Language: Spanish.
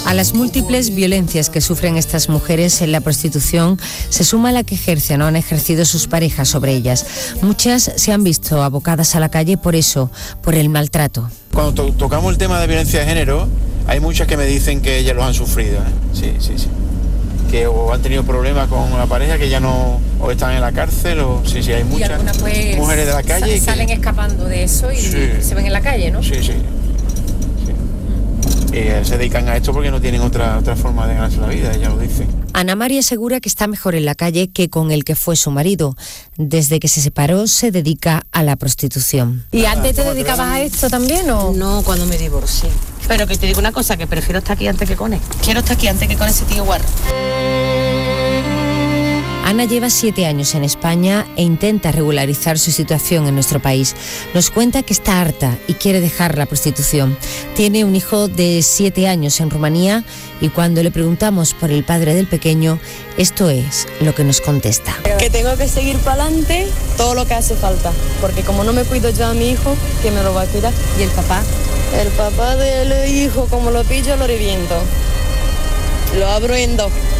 A las múltiples violencias que sufren estas mujeres en la prostitución se suma la que ejercen o han ejercido sus parejas sobre ellas. Muchas se han visto abocadas a la calle por eso, por el maltrato. Cuando tocamos el tema de violencia de género, hay muchas que me dicen que ellas lo han sufrido, ¿eh? Sí. Que o han tenido problemas con la pareja, que ya no, o están en la cárcel, o sí, hay muchas mujeres de la calle salen escapando de eso y se ven en la calle, ¿no? Sí. Se dedican a esto porque no tienen otra forma de ganarse la vida, ella lo dice. Ana María asegura que está mejor en la calle que con el que fue su marido. Desde que se separó se dedica a la prostitución. ¿Y antes te dedicabas a esto también o...? No, cuando me divorcié. Pero que te digo una cosa, que prefiero estar aquí antes que con él. Quiero estar aquí antes que con ese tío guarro. Ana lleva 7 años en España e intenta regularizar su situación en nuestro país. Nos cuenta que está harta y quiere dejar la prostitución. Tiene un hijo de 7 años en Rumanía y cuando le preguntamos por el padre del pequeño, esto es lo que nos contesta. Que tengo que seguir para adelante todo lo que hace falta, porque como no me cuido yo a mi hijo, ¿quién me lo va a cuidar? ¿Y el papá? El papá del hijo, como lo pillo, lo reviento. Lo abro en dos.